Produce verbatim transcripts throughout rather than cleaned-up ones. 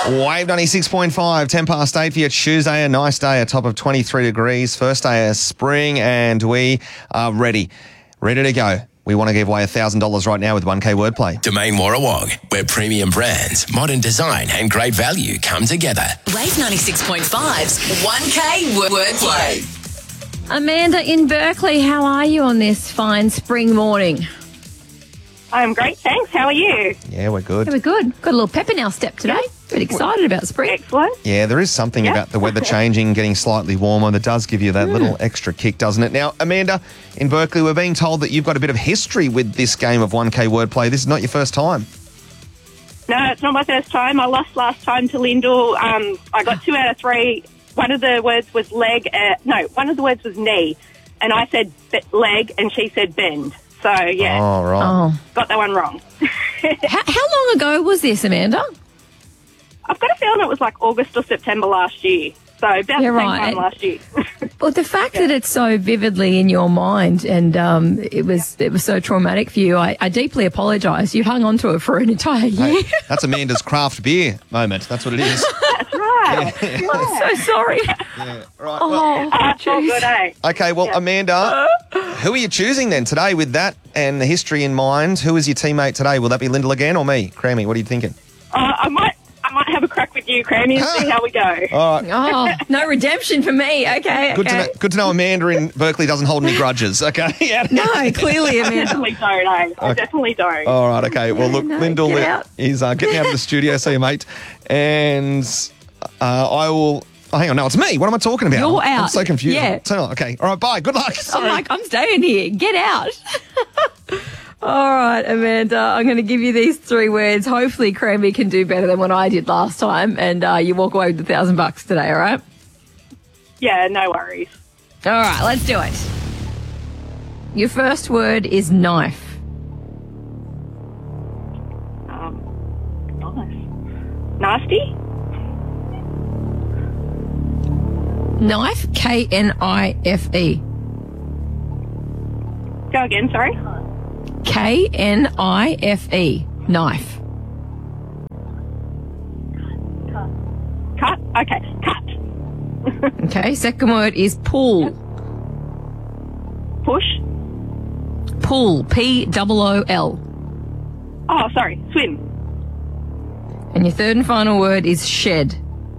Wave ninety-six point five, ten past eight for your Tuesday, a nice day, a top of twenty-three degrees, first day of spring, and we are ready, ready to go. We want to give away one thousand dollars right now with one K Wordplay. Domain Warrawong, where premium brands, modern design and great value come together. Wave ninety-six point five's one K Wordplay. Amanda in Berkeley, how are you on this fine spring morning? I'm great, thanks. How are you? Yeah, we're good. Yeah, we're good. Got a little pep in our step today. Pretty excited about spring. Excellent. Yeah, there is something Yep. about the weather changing, getting slightly warmer that does give you that little extra kick, doesn't it? Now, Amanda, in Berkeley, we're being told that you've got a bit of history with this game of one K Wordplay. This is not your first time. No, it's not my first time. I lost last time to Lyndall. Um, I got two out of three. One of the words was leg. Uh, no, one of the words was knee. And I said be- leg and she said bend. So, yeah, Oh, right. Oh. got that one wrong. How, how long ago was this, Amanda? I've got a feeling it was like August or September last year. So about Yeah, the same right. time last year. Well, the fact that it's so vividly in your mind and um, it was it was so traumatic for you, I, I deeply apologise. You hung on to it for an entire year. Hey, that's Amanda's craft beer moment. That's what it is. That's right. I'm so sorry. Yeah, right. Oh, Well, That's all jeez. good, eh? okay, well, Amanda, who are you choosing then today with that and the history in mind? Who is your teammate today? Will that be Lyndall again or me? Crammy, what are you thinking? Uh, I might I might have a crack with you, Crammy, and see how we go. All right. Oh, no redemption for me. Okay, Good, to okay. know, good to know Amanda in Berkeley doesn't hold any grudges, okay? Yeah. No, clearly, I Amanda. definitely don't, eh? I definitely don't. All right, okay. Well, look, no, Lyndall get out. is uh, getting out of the studio, see you, mate. And uh, I will... Oh, hang on, no, it's me. What am I talking about? You're I'm out. so confused. Yeah. So, okay, all right, bye. Good luck. I'm Sorry. like, I'm staying here. Get out. All right, Amanda, I'm going to give you these three words. Hopefully, Cramby can do better than what I did last time, and uh, you walk away with a thousand bucks today, all right? Yeah, no worries. All right, let's do it. Your first word is knife. Um, nice. Nasty? Knife, K N I F E. Go again, sorry. K N I F E. Knife. Cut? Okay, cut. Okay, second word is pull. Push? Pull, P O O L. Oh, sorry, swim. And your third and final word is shed.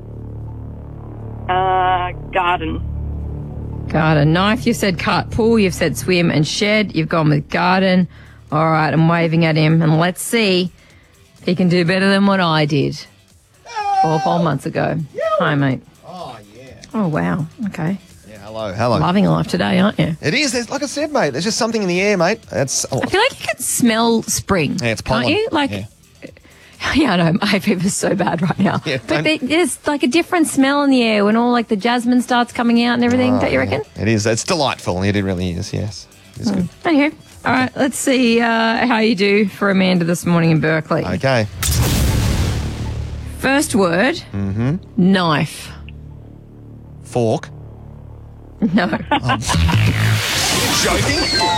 Uh, garden. Garden. Knife, you've said cut. Pull, you've said swim. And shed, you've gone with garden. All right, I'm waving at him. And let's see if he can do better than what I did twelve whole months ago. Hi, mate. Oh, yeah. Oh, wow. Okay. Yeah, hello, hello. Loving life today, aren't you? It is. There's, like I said, mate, there's just something in the air, mate. It's, oh, I feel like you can smell spring. yeah, it's pollen. Can't you? Like, Yeah. yeah, I know. My fever's so bad right now. Yeah, but don't- there- there's like a different smell in the air when all like the jasmine starts coming out and everything. Don't you reckon? It is. It's delightful. It really is, yes. It's good. Anywho, all right. Let's see uh, how you do for Amanda this morning in Berkeley. Okay. First word, Mm-hmm. knife. Fork. No. Joking?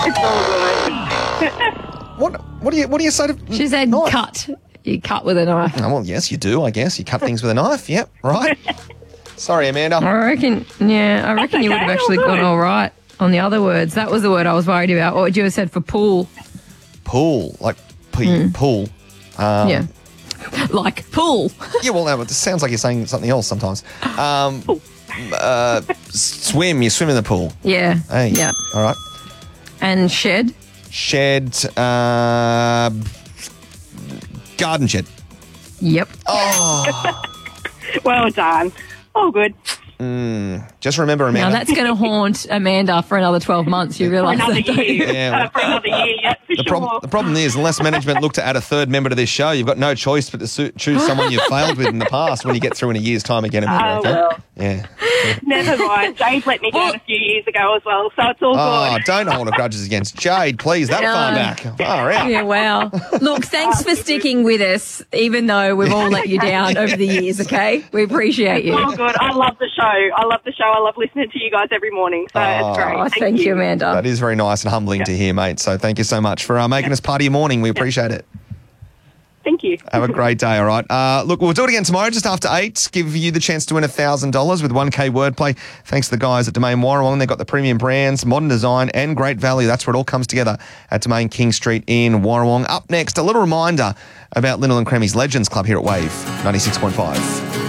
what, what do you, what do you say to... She said knife? cut. You cut with a knife. Oh, well, yes, you do, I guess. You cut things with a knife. Yep, right. Sorry, Amanda. I reckon, yeah, I reckon you would have okay, actually all gone good. all right on the other words. That was the word I was worried about. What would you have said for pool? Pool. Like, P, pool. Um, Yeah. Like pool. Yeah, well, no, it sounds like you're saying something else sometimes. Um, uh, swim. You swim in the pool. Yeah. Hey. Yeah. All right. And shed. Shed. Uh, garden shed. Yep. Oh. Well done. All good. Just remember, Now Amanda. that's going to haunt Amanda for another twelve months. You realise Another that, don't you? year. Yeah, well- Uh, for another year, yeah, for The, sure. prob- the problem is, unless management look to add a third member to this show, you've got no choice but to su- choose someone you've failed with in the past when you get through in a year's time again. Amanda, Oh, okay? well. Yeah. Never mind. Jade let me down a few years ago as well, so it's all Oh, good. don't hold grudges against Jade, please. That No. far back. Far out. Yeah, wow. Look, thanks for sticking with us, even though we've all let you down over the years, okay? We appreciate you. All good. I love the show. I love the show. I love listening to you guys every morning, so Oh. it's great. Oh, thank you, Amanda. That is very nice and humbling to hear, mate. So thank you so much for uh, making us part of your morning. We appreciate it. Thank you. Have a great day, all right? Uh, look, we'll do it again tomorrow just after eight. Give you the chance to win one thousand dollars with one K wordplay. Thanks to the guys at Domain Warrawong. They've got the premium brands, modern design and great value. That's where it all comes together at Domain King Street in Warrawong. Up next, a little reminder about Lyndall and Cremy's Legends Club here at Wave ninety-six point five.